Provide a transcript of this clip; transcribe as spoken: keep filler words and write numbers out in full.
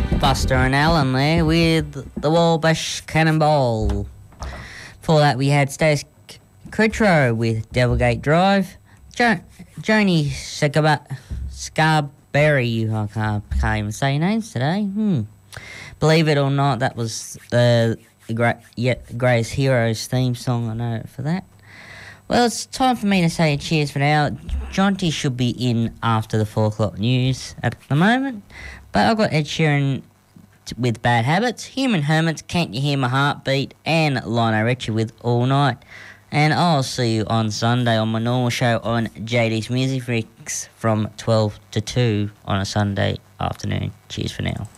Buster and Alan there with the Wabash Cannonball. Before that, we had Stace Critro with Devilgate Drive. Jo- Joni Scarberry, I can't, can't even say names today. Hmm. Believe it or not, that was the, the great, yeah, Greatest Heroes theme song. I know for that. Well, it's time for me to say cheers for now. Jonty should be in after the four o'clock news at the moment. But I've got Ed Sheeran with Bad Habits, Human Hermits, Can't You Hear My Heartbeat, and Lionel Richie with All Night. And I'll see you on Sunday on my normal show on J D's Music Mix from twelve to two on a Sunday afternoon. Cheers for now.